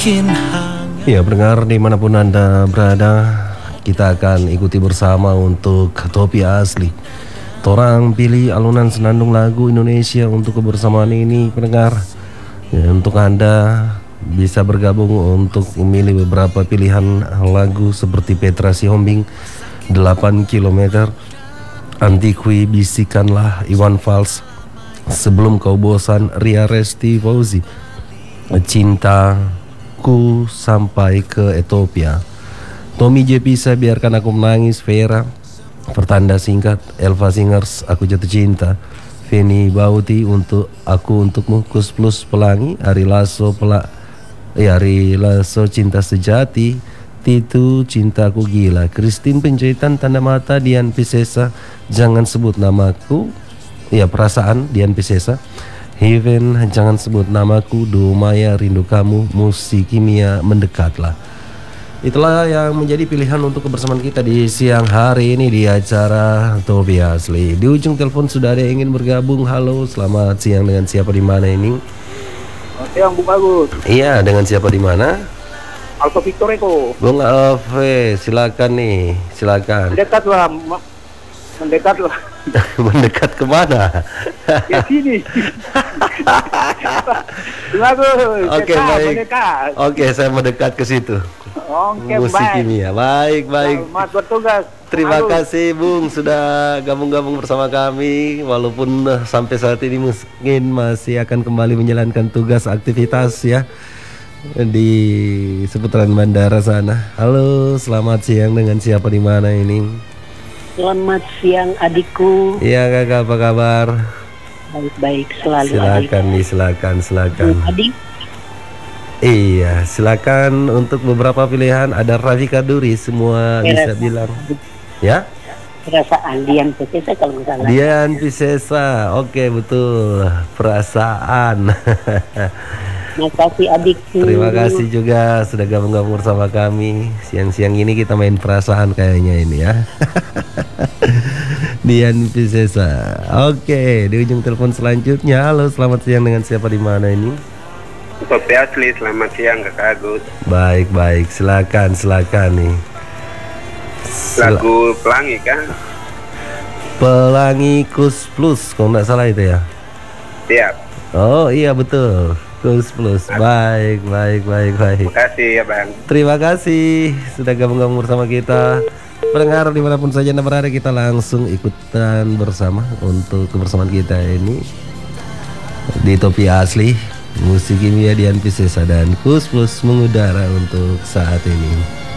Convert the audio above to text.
Ya, pendengar dimanapun Anda berada, kita akan ikuti bersama untuk Topi Asli. Torang pilih alunan senandung lagu Indonesia untuk kebersamaan ini, pendengar. Ya, untuk Anda bisa bergabung untuk memilih beberapa pilihan lagu seperti Petra Sihombing, 8 km, Antikwi, Bisikanlah, Iwan Fals, Sebelum Kau Bosan, Ria Resti Fauzi, Cintaku Sampai ke Ethiopia, Tommy J Pisa, Biarkan Aku Menangis, Vera, Pertanda Singkat, Elva Singers, Aku Jatuh Cinta, Feni Bauti, Untuk Aku Untukmu, Kus Plus, Pelangi, Ari Lasso, Cinta Sejati, Titu, Cintaku Gila, Christine Penjahitan, Tanda Mata, Dian Piscesa, Jangan Sebut Namaku, Perasaan, Dian Piscesa, Heaven, Jangan Sebut Namaku, Dumaya, Rindu Kamu, Musik Kimia, Mendekatlah. Itulah yang menjadi pilihan untuk kebersamaan kita di siang hari ini di acara Topi Asli. Di ujung telepon sudah ada yang ingin bergabung. Halo, selamat siang, dengan siapa di mana ini? Selamat siang, Bung Bagus. Iya, dengan siapa di mana? Alfa Victor Eko. Bung Alfe, silakan nih, silakan. Mendekatlah. Mendekat kemana? Ya sini. Bagus. Oke, baik. Mendekat. Oke, saya mendekat ke situ. Oke, Musik baik. Kimia. Baik. Selamat bertugas. Terima kasih Bung sudah gabung-gabung bersama kami. Walaupun sampai saat ini mungkin masih akan kembali menjalankan tugas aktivitas ya di seputaran bandara sana. Halo, selamat siang, dengan siapa di mana ini? Selamat siang adikku. Iya kakak, apa kabar? Baik-baik selalu. Silakan. Adik. Iya, silakan untuk beberapa pilihan. Ada Rafika Duri, semua bisa bilang. Ya? Perasaan Dian Piscesa kalau nggak salah. Dian Piscesa, oke betul. Perasaan. Makasih adikku. Terima kasih juga sudah gabung-gabung bersama kami. Siang-siang ini kita main perasaan kayaknya ini ya. Dian Piscesa. Oke, di ujung telepon selanjutnya. Halo, selamat siang, dengan siapa di mana ini? Topi Asli, selamat siang Kakak Agus. Baik, silakan nih. Lagu Pelangi kan? Pelangi Kus Plus, kalau nggak salah itu ya? Siap. Oh iya betul, Kus Plus. Baik. Terima kasih ya Bang. Terima kasih sudah gabung-gabung bersama kita. Pendengar dimanapun saja Anda berada, kita langsung ikutan bersama untuk kebersamaan kita ini di Topi Asli. Musik Kimia, Dian Piscesa dan Kus Plus mengudara untuk saat ini.